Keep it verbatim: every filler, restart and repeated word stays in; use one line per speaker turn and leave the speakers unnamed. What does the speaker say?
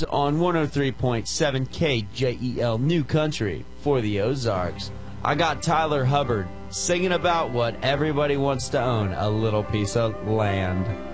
Woods on one oh three point seven K J E L New Country for the Ozarks. I got Tyler Hubbard singing about what everybody wants to own, a little piece of land.